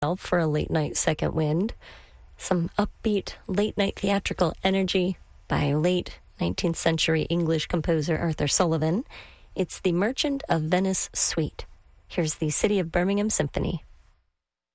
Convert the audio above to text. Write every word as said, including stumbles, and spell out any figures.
for a late-night second wind. Some upbeat, late-night theatrical energy by late nineteenth century English composer Arthur Sullivan. It's the Merchant of Venice Suite. Here's the City of Birmingham Symphony.